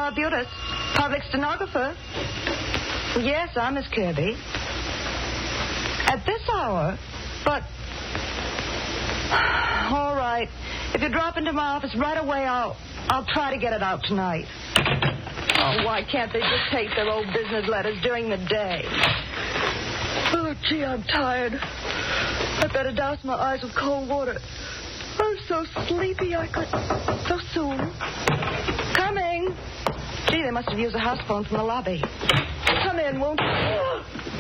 Arbutus, public stenographer. Yes, I'm Miss Kirby. At this hour? But... All right. If you drop into my office right away, I'll try to get it out tonight. Oh, why can't they just take their old business letters during the day? Oh, gee, I'm tired. I better douse my eyes with cold water. I'm so sleepy I could... So soon. Coming. Gee, they must have used a house phone from the lobby. Come in, won't you?